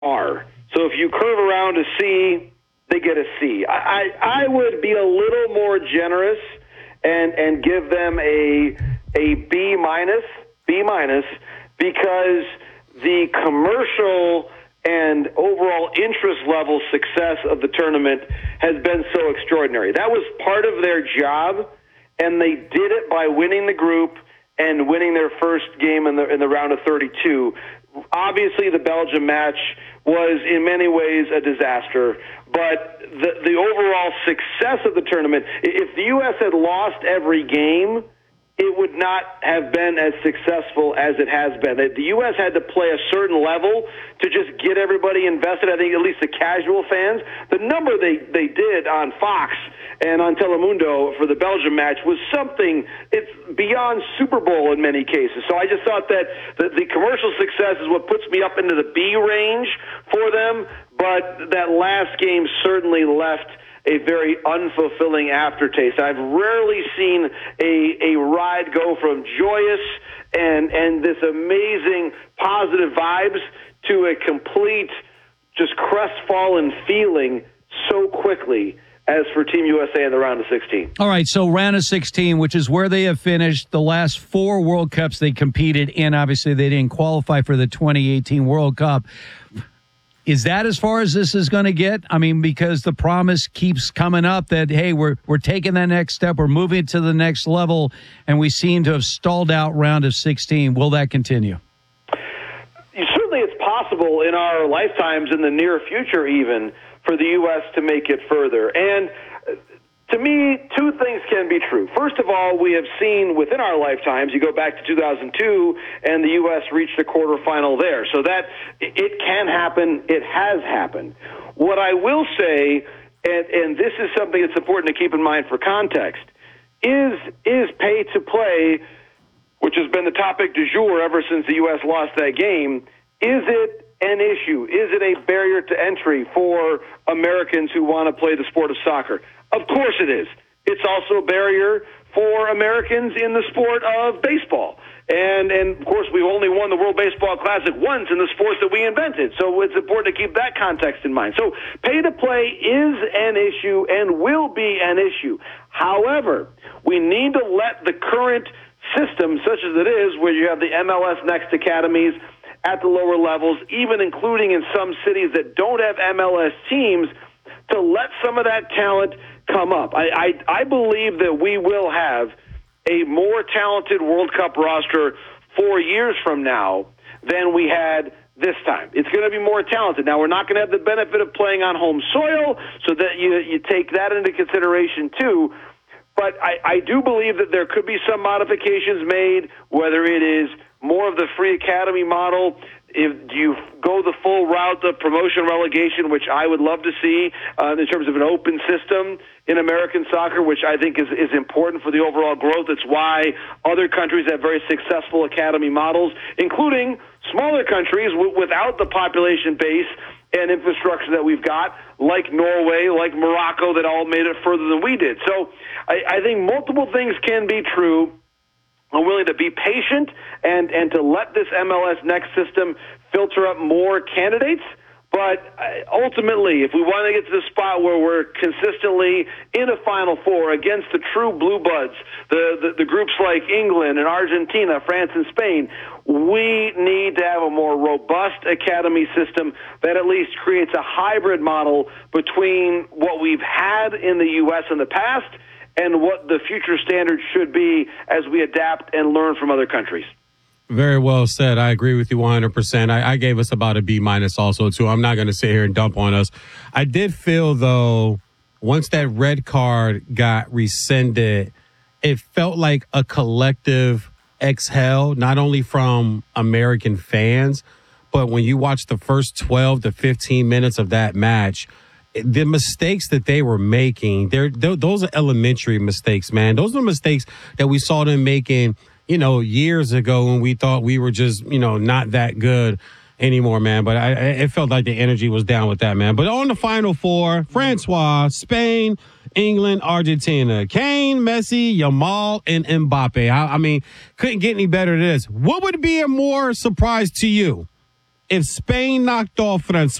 R. So if you curve around a C, they get a C. I would be a little more generous and give them a B minus, because the commercial and overall interest level success of the tournament has been so extraordinary. That was part of their job, and they did it by winning the group and winning their first game in the round of 32. Obviously, the Belgium match was in many ways a disaster, but the overall success of the tournament, if the U.S. had lost every game, it would not have been as successful as it has been. The U.S. had to play a certain level to just get everybody invested. I think at least the casual fans. The number they did on Fox and on Telemundo for the Belgium match was something, it's beyond Super Bowl in many cases. So I just thought that the commercial success is what puts me up into the B range for them, but that last game certainly left a very unfulfilling aftertaste. I've rarely seen a ride go from joyous and this amazing positive vibes to a complete just crestfallen feeling so quickly as for Team USA in the round of 16. All right, so round of 16, which is where they have finished the last 4 World Cups they competed in. Obviously, they didn't qualify for the 2018 World Cup. Is that as far as this is going to get? I mean, because the promise keeps coming up that, hey, we're taking that next step, we're moving to the next level, and we seem to have stalled out round of 16. Will that continue? Certainly it's possible in our lifetimes, in the near future even, for the U.S. to make it further. And to me, 2 things can be true. First of all, we have seen within our lifetimes, you go back to 2002, and the U.S. reached the quarterfinal there. So that it can happen. It has happened. What I will say, and this is something that's important to keep in mind for context, is pay to play, which has been the topic du jour ever since the U.S. lost that game, is it an issue? Is it a barrier to entry for Americans who want to play the sport of soccer? Of course it is. It's also a barrier for Americans in the sport of baseball. And of course, we've only won the World Baseball Classic once in the sport that we invented. So it's important to keep that context in mind. So pay-to-play is an issue and will be an issue. However, we need to let the current system, such as it is, where you have the MLS Next academies at the lower levels, even including in some cities that don't have MLS teams, to let some of that talent come up. I believe that we will have a more talented World Cup roster 4 years from now than we had this time. It's going to be more talented. Now, we're not going to have the benefit of playing on home soil, so that you take that into consideration too. But I do believe that there could be some modifications made, whether it is more of the free academy model, if you go the full route of promotion relegation, which I would love to see in terms of an open system in American soccer, which I think is important for the overall growth. It's why other countries have very successful academy models, including smaller countries without the population base and infrastructure that we've got, like Norway, like Morocco, that all made it further than we did. So I think multiple things can be true. I'm willing to be patient and to let this MLS Next system filter up more candidates. But ultimately, if we want to get to the spot where we're consistently in a Final Four against the true blue buds, the groups like England and Argentina, France and Spain, we need to have a more robust academy system that at least creates a hybrid model between what we've had in the U.S. in the past and what the future standards should be as we adapt and learn from other countries. Very well said. I agree with you 100%. I gave us about a B minus also, too. I'm not going to sit here and dump on us. I did feel, though, once that red card got rescinded, it felt like a collective exhale, not only from American fans, but when you watch the first 12 to 15 minutes of that match, the mistakes that they were making, those are elementary mistakes, man. Those are mistakes that we saw them making, years ago when we thought we were just, not that good anymore, man. But it felt like the energy was down with that, man. But on the Final Four, Francois, Spain, England, Argentina, Kane, Messi, Yamal, and Mbappe. I mean, couldn't get any better than this. What would be a more surprise to you if Spain knocked off France